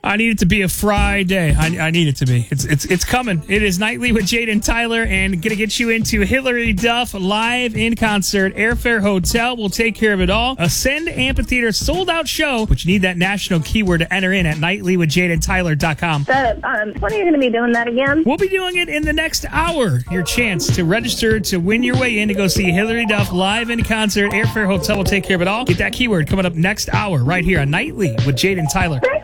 I need it to be a Friday. I need it to be. It's coming. It is Nightly with Jade and Tyler, and going to get you into Hilary Duff live in concert. Airfare Hotel will take care of it all. Ascend Amphitheater sold-out show, but you need that national keyword to enter in at nightlywithjadeandtyler.com. When are you going to be doing that again? We'll be doing it in the next hour. Your chance to register to win your way in to go see Hilary Duff live in concert. Airfare Hotel will take care of it all. Get that keyword coming up next hour right here on Nightly with Jade and Tyler.